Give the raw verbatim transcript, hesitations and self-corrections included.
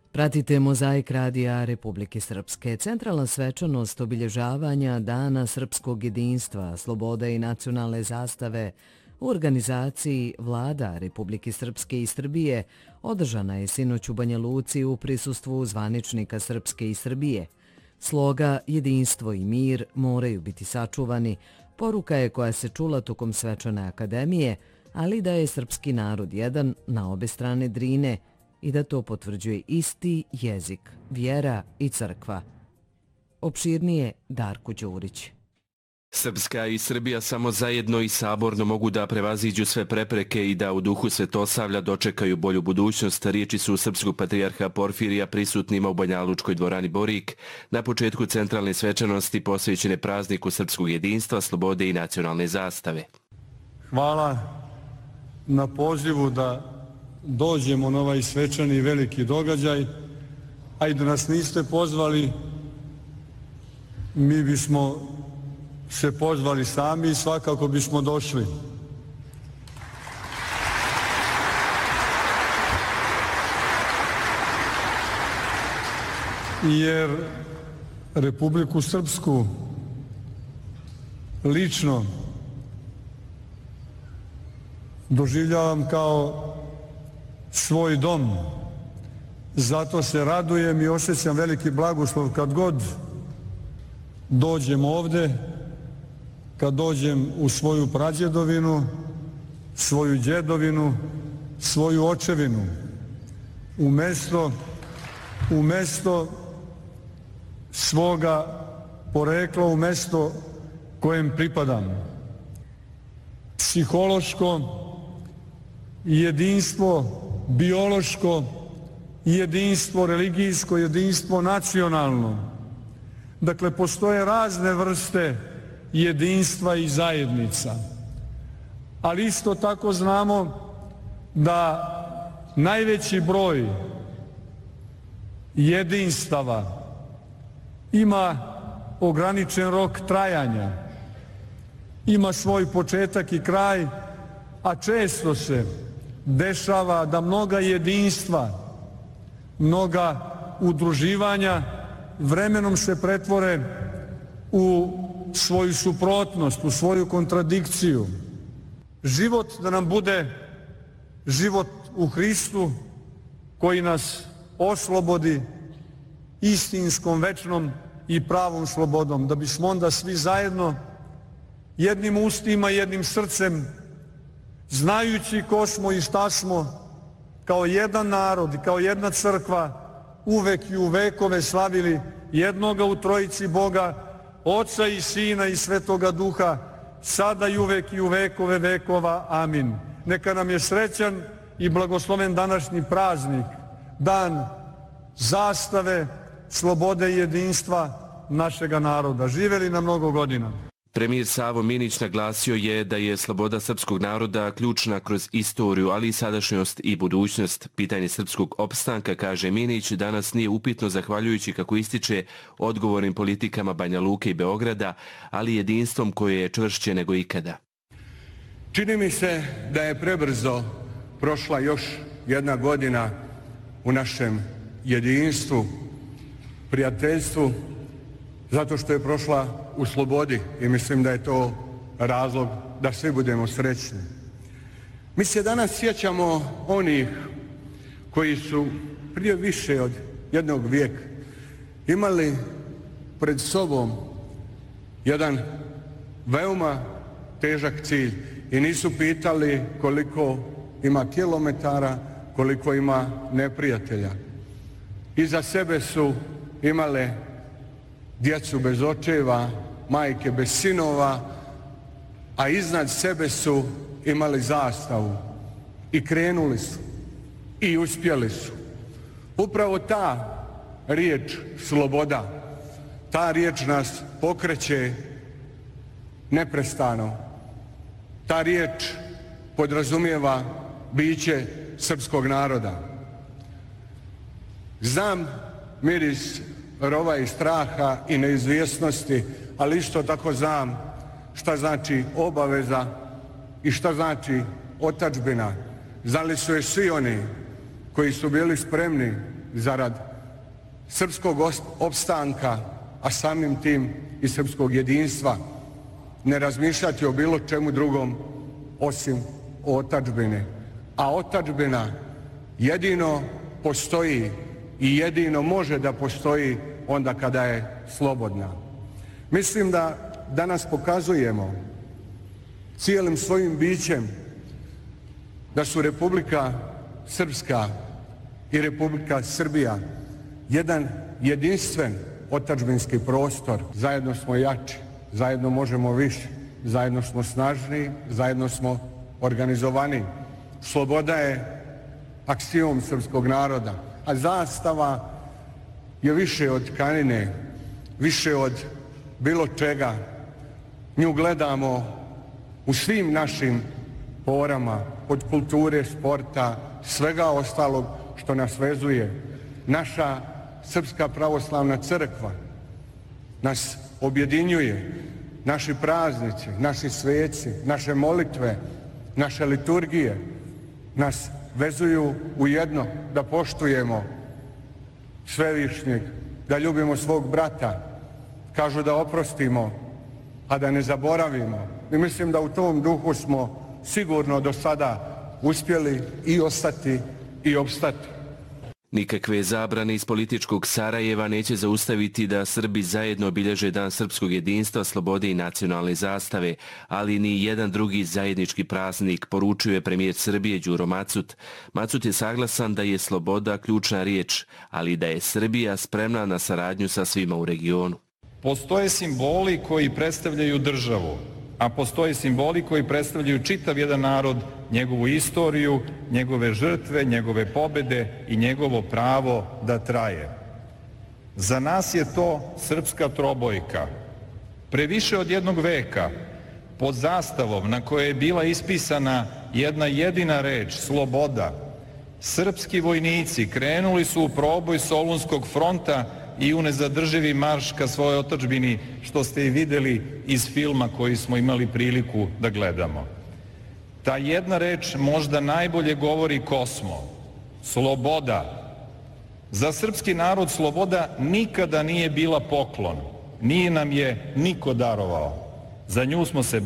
Pratite Mozaik radija Republike Srpske. Centralna svečanost obilježavanja Dana srpskog jedinstva, slobode i nacionalne zastave u organizaciji Vlada Republike Srpske i Srbije održana je sinoć u Banja Luci u prisustvu zvaničnika Srpske i Srbije. Sloga jedinstvo i mir moraju biti sačuvani, poruka je koja se čula tokom svečane akademije, ali da je srpski narod jedan na obe strane Drine i da to potvrđuje isti jezik, vjera i crkva. Opširnije Darko Đurić. Srpska i Srbija samo zajedno i saborno mogu da prevaziđu sve prepreke i da u duhu Svetosavlja dočekaju bolju budućnost. Riječi su srpskog patrijarha Porfirija prisutnima u Banjalučkoj dvorani Borik na početku centralne svečanosti posvećene prazniku srpskog jedinstva, slobode i nacionalne zastave. Hvala na pozivu da dođemo na ovaj svečani veliki događaj, a i da nas niste pozvali, mi bismo se pozvali sami i svakako bismo došli. Jer Republiku Srpsku lično doživljavam kao svoj dom. Zato se radujem i osjećam veliki blagoslov kad god dođem ovde, kad dođem u svoju prađedovinu, svoju djedovinu, svoju očevinu, u mesto, u mesto svoga porekla, u mesto kojem pripadam. Psihološko jedinstvo, biološko jedinstvo, religijsko jedinstvo, nacionalno. Dakle, postoje razne vrste jedinstva i zajednica. Ali isto tako znamo da najveći broj jedinstava ima ograničen rok trajanja, ima svoj početak i kraj, a često se dešava da mnoga jedinstva, mnoga udruživanja vremenom se pretvore u svoju suprotnost, u svoju kontradikciju. Život da nam bude život u Hristu koji nas oslobodi istinskom, večnom i pravom slobodom, da bismo onda svi zajedno jednim ustima, jednim srcem, znajući ko smo i šta smo, kao jedan narod i kao jedna crkva, uvek i u vekove slavili jednoga u trojici Boga, Oca i Sina i Svetoga Duha, sada i uvek i u vekove vekova. Amin. Neka nam je srećan i blagosloven današnji praznik, dan zastave, slobode i jedinstva našega naroda. Živeli na mnogo godina. Premijer Savo Minić naglasio je da je sloboda srpskog naroda ključna kroz istoriju, ali i sadašnjost i budućnost. Pitanje srpskog opstanka, kaže Minić, danas nije upitno zahvaljujući, kako ističe, odgovornim politikama Banja Luke i Beograda, ali jedinstvom koje je čvršće nego ikada. Čini mi se da je prebrzo prošla još jedna godina u našem jedinstvu, prijateljstvu, zato što je prošla u slobodi i mislim da je to razlog da svi budemo srećni. Mi se danas sjećamo onih koji su prije više od jednog vijeka imali pred sobom jedan veoma težak cilj i nisu pitali koliko ima kilometara, koliko ima neprijatelja. Iza sebe su imale djecu bez očeva, majke bez sinova, a iznad sebe su imali zastavu i krenuli su i uspjeli su. Upravo ta riječ sloboda, ta riječ nas pokreće neprestano. Ta riječ podrazumijeva biće srpskog naroda. Znam miris rova i straha i neizvjesnosti, ali isto tako znam šta znači obaveza i šta znači otadžbina. Znali su je svi oni koji su bili spremni zarad srpskog opstanka, a samim tim i srpskog jedinstva, ne razmišljati o bilo čemu drugom osim o otadžbini. A otadžbina jedino postoji i jedino može da postoji onda kada je slobodna. Mislim da danas pokazujemo cijelim svojim bićem da su Republika Srpska i Republika Srbija jedan jedinstven otadžbinski prostor. Zajedno smo jači, zajedno možemo više, zajedno smo snažniji, zajedno smo organizovaniji. Sloboda je aksiom srpskog naroda, a zastava je više od tkanine, više od bilo čega. Nju gledamo u svim našim porama, od kulture, sporta, svega ostalog što nas vezuje. Naša Srpska pravoslavna crkva nas objedinjuje, naši praznici, naši sveci, naše molitve, naše liturgije nas vezuju u jedno, da poštujemo Svevišnjeg, da ljubimo svog brata, kažu da oprostimo, a da ne zaboravimo. I mislim da u tom duhu smo sigurno do sada uspjeli i ostati i opstati. Nikakve zabrane iz političkog Sarajeva neće zaustaviti da Srbi zajedno obilježe Dan srpskog jedinstva, slobode i nacionalne zastave, ali ni jedan drugi zajednički praznik, poručuje premijer Srbije Đuro Macut. Macut je saglasan da je sloboda ključna riječ, ali da je Srbija spremna na saradnju sa svima u regionu. Postoje simboli koji predstavljaju državu, a postoje simboli koji predstavljaju čitav jedan narod, njegovu istoriju, njegove žrtve, njegove pobjede i njegovo pravo da traje. Za nas je to srpska trobojka. Pre više od jednog veka, pod zastavom na kojoj je bila ispisana jedna jedina reč, sloboda, srpski vojnici krenuli su u proboj Solunskog fronta i u nezadrživi marš ka svojoj otadžbini, što ste i vidjeli iz filma koji smo imali priliku da gledamo. Ta jedna reč možda najbolje govori ko smo. Sloboda. Za srpski narod sloboda nikada nije bila poklon. Nije nam je niko darovao. Za nju smo se